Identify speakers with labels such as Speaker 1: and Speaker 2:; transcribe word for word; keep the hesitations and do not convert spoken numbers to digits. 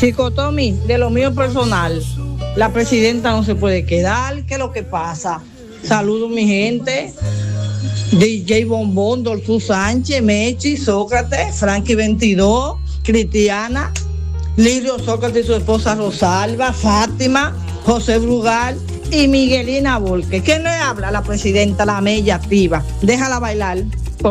Speaker 1: Chico Tommy, de lo mío personal, la presidenta no se puede quedar. ¿Qué es lo que pasa? Saludos mi gente. D J Bombón, Dolfú Sánchez, Mechi, Sócrates, Frankie veintidós, Cristiana, Lirio Sócrates y su esposa Rosalba, Fátima, José Brugal y Miguelina Volque. ¿Quién le habla? La presidenta, la mella activa. Déjala bailar.